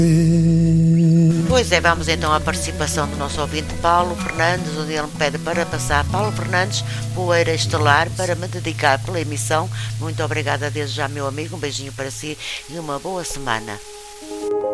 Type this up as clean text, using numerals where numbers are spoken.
Pois é, vamos então à participação do nosso ouvinte Paulo Fernandes, onde ele me pede para passar Paulo Fernandes, Poeira Estelar, para me dedicar pela emissão. Muito obrigada desde já, meu amigo, um beijinho para si e uma boa semana.